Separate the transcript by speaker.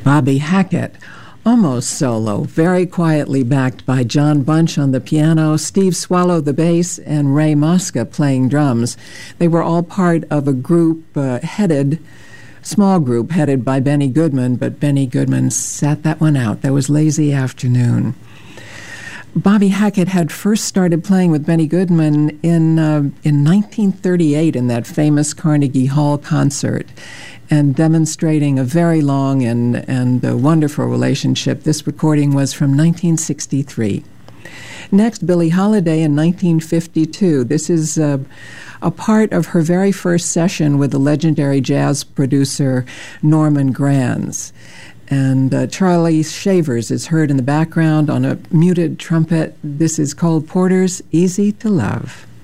Speaker 1: Bobby Hackett, almost solo, very quietly backed by John Bunch on the piano, Steve Swallow the bass, and Ray Mosca playing drums. They were all part of a group small group headed by Benny Goodman, but Benny Goodman sat that one out. That was Lazy Afternoon. Bobby Hackett had first started playing with Benny Goodman in 1938 in that famous Carnegie Hall concert, and demonstrating a very long and wonderful relationship. This recording was from 1963. Next, Billie Holiday in 1952. This is a part of her very first session with the legendary jazz producer Norman Granz. And Charlie Shavers is heard in the background on a muted trumpet. This is Cole Porter's Easy to Love.